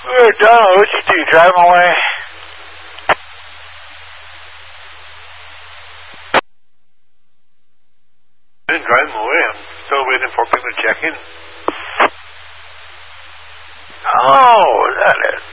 Donald, what you do? Drive my way? I didn't drive him away. I'm still waiting for people to check in. Oh, is that it?